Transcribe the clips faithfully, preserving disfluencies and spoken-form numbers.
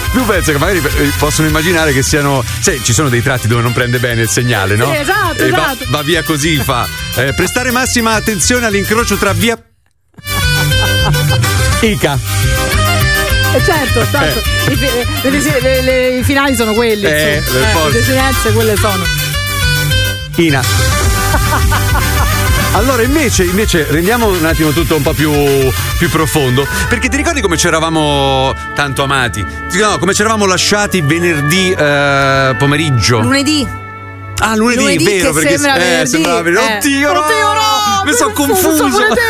tu pensi che magari possono immaginare che siano, sai, ci sono dei tratti dove non prende bene il segnale, no? Sì, esatto, e esatto. Va, va via così, fa eh, prestare massima attenzione all'incrocio tra via Ica. Eh certo, certo. Eh. I, fi- le, le, le, i finali sono quelli, eh, eh, le desinenze quelle sono. Ina. Allora invece, invece rendiamo un attimo tutto un po' più, più profondo, perché ti ricordi come ci eravamo tanto amati? No, come ci eravamo lasciati venerdì eh, pomeriggio? Lunedì. Ah, lunedì, lunedì vero, perché sembra eh, venerdì. sembrava venerdì. Eh. Oddio, no, Oddio, no, mi sono confuso.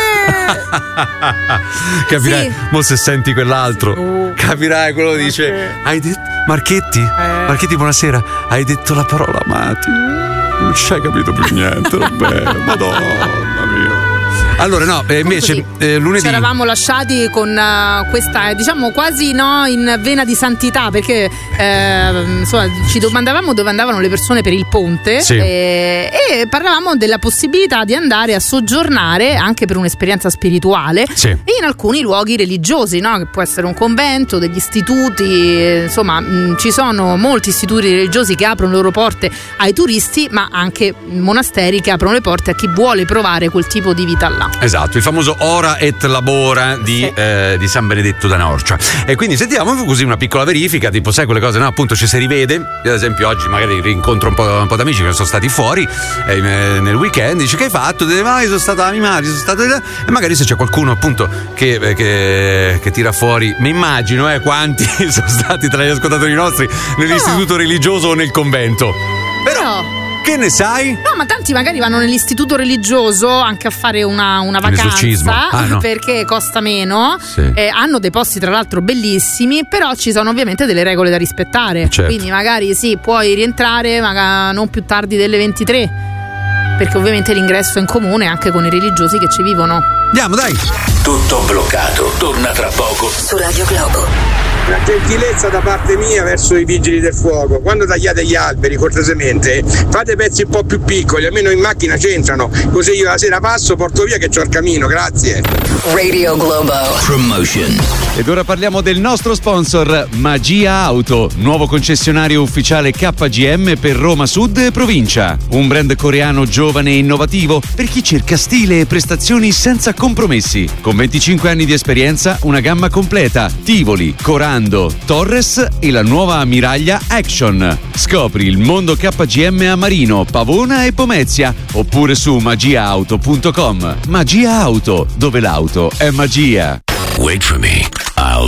Capirai, Sì. mo se senti quell'altro, Uh, capirai, quello okay. dice, hai detto, Marchetti, Eh. Marchetti, buonasera, hai detto la parola amati. Non ci hai capito più niente, Roberto. Madonna mia. Allora, no, eh, invece sì, eh, lunedì ci eravamo lasciati con uh, questa, diciamo, quasi no, in vena di santità, perché eh, insomma, ci domandavamo dove andavano le persone per il ponte, sì. e, e parlavamo della possibilità di andare a soggiornare anche per un'esperienza spirituale, sì. in alcuni luoghi religiosi, no? Che può essere un convento, degli istituti, insomma, mh, ci sono molti istituti religiosi che aprono le loro porte ai turisti, ma anche monasteri che aprono le porte a chi vuole provare quel tipo di vita là. Esatto, il famoso Ora et Labora di, Sì. eh, di San Benedetto da Norcia. E quindi sentiamo così una piccola verifica, tipo sai quelle cose, no? Appunto ci si rivede. Io ad esempio oggi magari rincontro un po', un po' d'amici che sono stati fuori eh, nel weekend, dici che hai fatto? Dice, ma io sono stato a Mimari, sono stato... E magari se c'è qualcuno appunto che, che, che tira fuori, mi immagino eh, quanti sono stati tra gli ascoltatori nostri nell'istituto no. religioso o nel convento. Però... Però che ne sai? no, ma tanti magari vanno nell'istituto religioso anche a fare una, una L'esorcismo. vacanza, Ah, no. perché costa meno, Sì. eh, hanno dei posti tra l'altro bellissimi, però ci sono ovviamente delle regole da rispettare, Certo. quindi magari sì, puoi rientrare magari non più tardi delle ventitré, perché ovviamente l'ingresso è in comune anche con i religiosi che ci vivono. Andiamo, dai! Tutto bloccato. Torna tra poco su Radio Globo. Una gentilezza da parte mia verso i vigili del fuoco: quando tagliate gli alberi cortesemente fate pezzi un po' più piccoli, almeno in macchina c'entrano, così io la sera passo, porto via che c'ho il camino. Grazie. Radio Globo. Promotion. Ed ora parliamo del nostro sponsor Magia Auto, nuovo concessionario ufficiale K G M per Roma Sud e provincia. Un brand coreano giovane e innovativo per chi cerca stile e prestazioni senza compromessi. Con venticinque anni di esperienza, una gamma completa: Tivoli, Corando, Torres e la nuova ammiraglia Action. Scopri il mondo K G M a Marino, Pavona e Pomezia, oppure su magia auto punto com. Magia Auto, dove l'auto è magia. Wait for me. I'll